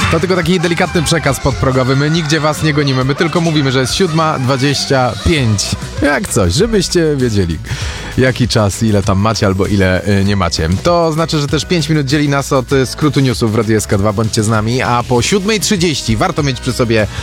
To tylko taki delikatny przekaz podprogowy. My nigdzie was nie gonimy. My tylko mówimy, że jest 7:25. Jak coś, żebyście wiedzieli, jaki czas, ile tam macie albo ile nie macie. To znaczy, że też 5 minut dzieli nas od skrótu newsów w Radiu SK2. Bądźcie z nami. A po 7:30 warto mieć przy sobie